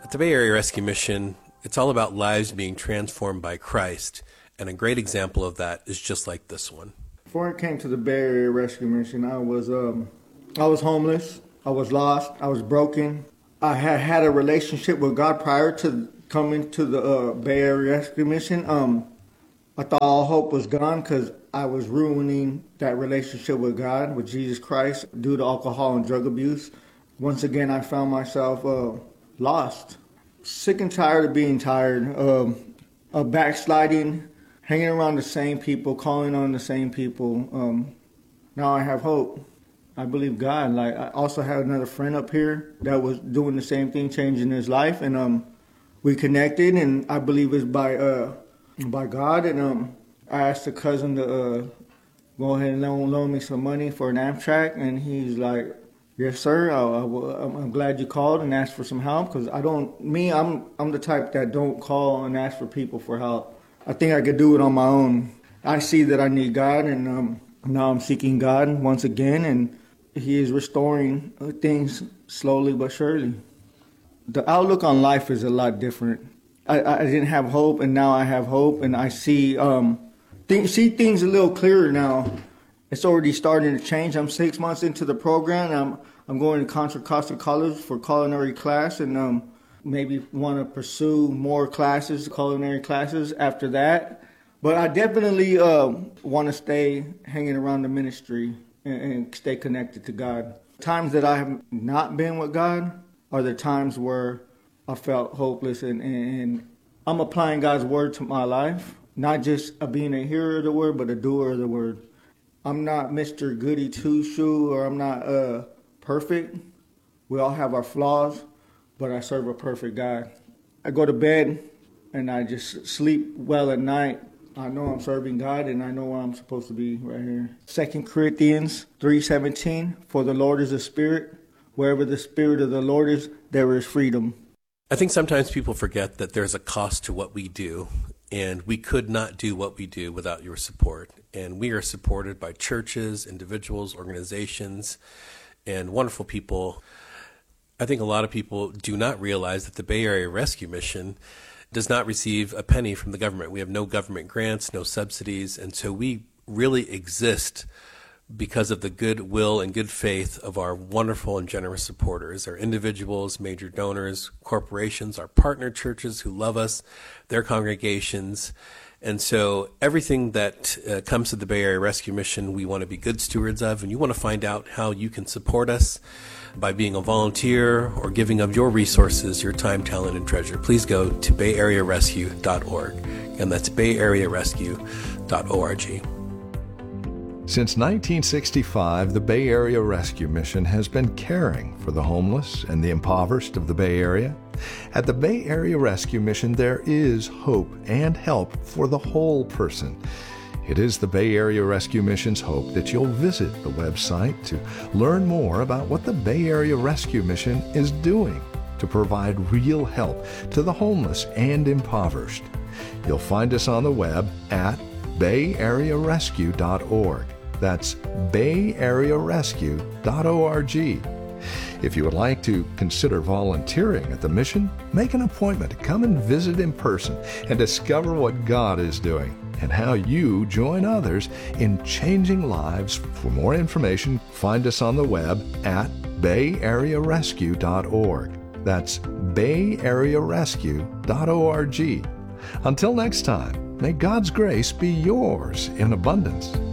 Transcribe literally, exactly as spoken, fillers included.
At the Bay Area Rescue Mission, it's all about lives being transformed by Christ, and a great example of that is just like this one. Before I came to the Bay Area Rescue Mission, I was um, I was homeless, I was lost, I was broken. I had had a relationship with God prior to coming to the uh, Bay Area Rescue Mission. Um, I thought all hope was gone because I was ruining that relationship with God, with Jesus Christ, due to alcohol and drug abuse. Once again, I found myself uh, lost, sick and tired of being tired, um, of backsliding, hanging around the same people, calling on the same people. Um, now I have hope. I believe God. Like, I also had another friend up here that was doing the same thing, changing his life, and um, we connected. And I believe it's by uh, by God. And um, I asked a cousin to uh, go ahead and loan, loan me some money for an Amtrak, and he's like, "Yes, sir. I, I, I'm glad you called and asked for some help, because I don't. Me, I'm I'm the type that don't call and ask for people for help. I think I could do it on my own. I see that I need God, and um, now I'm seeking God once again, and He is restoring things slowly but surely. The outlook on life is a lot different. I, I didn't have hope, and now I have hope, and I see um, th- see things a little clearer now. It's already starting to change. I'm six months into the program. I'm I'm going to Contra Costa College for culinary class, and um, maybe want to pursue more classes, culinary classes after that. But I definitely uh, want to stay hanging around the ministry and, and stay connected to God. Times that I have not been with God are the times where I felt hopeless, and, and I'm applying God's word to my life, not just a being a hearer of the word, but a doer of the word. I'm not Mister Goody Two-Shoe, or I'm not uh, perfect. We all have our flaws, but I serve a perfect God. I go to bed and I just sleep well at night. I know I'm serving God, and I know where I'm supposed to be right here. Second Corinthians three seventeen, for the Lord is a spirit. Wherever the spirit of the Lord is, there is freedom. I think sometimes people forget that there's a cost to what we do, and we could not do what we do without your support. And we are supported by churches, individuals, organizations, and wonderful people. I think a lot of people do not realize that the Bay Area Rescue Mission does not receive a penny from the government. We have no government grants, no subsidies, and so we really exist because of the goodwill and good faith of our wonderful and generous supporters, our individuals, major donors, corporations, our partner churches who love us, their congregations. And so everything that uh, comes to the Bay Area Rescue Mission, we want to be good stewards of, and you want to find out how you can support us by being a volunteer or giving of your resources, your time, talent, and treasure. Please go to bay area rescue dot org, and that's bay area rescue dot org. Since nineteen sixty-five, the Bay Area Rescue Mission has been caring for the homeless and the impoverished of the Bay Area. At the Bay Area Rescue Mission, there is hope and help for the whole person. It is the Bay Area Rescue Mission's hope that you'll visit the website to learn more about what the Bay Area Rescue Mission is doing to provide real help to the homeless and impoverished. You'll find us on the web at bay area rescue dot org. That's bay area rescue dot org. If you would like to consider volunteering at the mission, make an appointment to come and visit in person and discover what God is doing and how you join others in changing lives. For more information, find us on the web at bay area rescue dot org. That's bay area rescue dot org. Until next time, may God's grace be yours in abundance.